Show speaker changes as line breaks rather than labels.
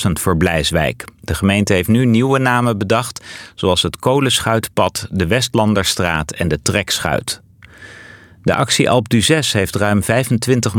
passend voor Bleiswijk. De gemeente heeft nu nieuwe namen bedacht, zoals het Kolenschuitpad, de Westlanderstraat en de Trekschuit. De actie Alpe d'Huez heeft ruim 25